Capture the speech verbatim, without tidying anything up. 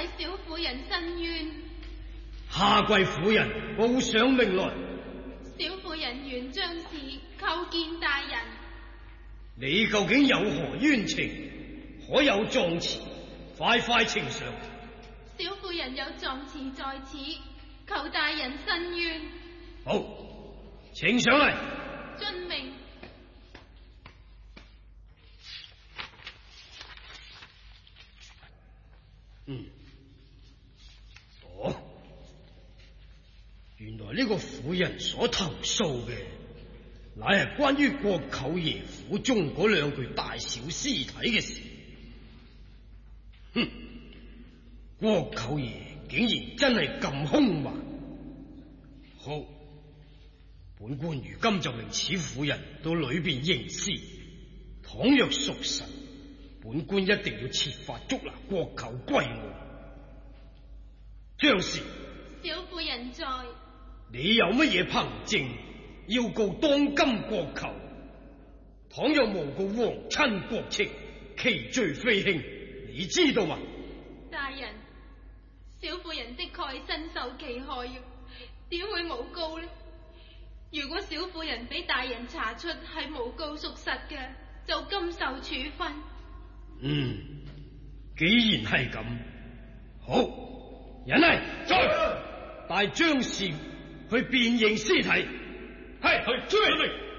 替小婦人申冤。 下跪婦人報上命來。 小婦人原將士叩見大人。 你究竟有何冤情？可有狀詞？快快呈上。 小婦人有狀詞在此，求大人申冤。 好，請上嚟。 遵命。 嗯，哦，原來呢個婦人所投訴嘅，乃係關於國舅爺府中嗰兩具大小屍體嘅事。哼，國舅爺竟然真係咁兇蠻。好，本官如今就令此婦人到裏邊認屍，倘若屬實，本官一定要設法捉拿國舅歸案。張氏， 小婦人在。 你有乜嘢憑證要告當今國舅？倘若誣告皇親國戚，其罪非輕，你知道嗎？ 大人，小婦人的確身受其害，點會誣告呢？如果小婦人俾大人查出係誣告屬實嘅，就甘受處分。 嗯，既然係咁，好，人嚟，再帶張氏去辨認屍體。係，去追。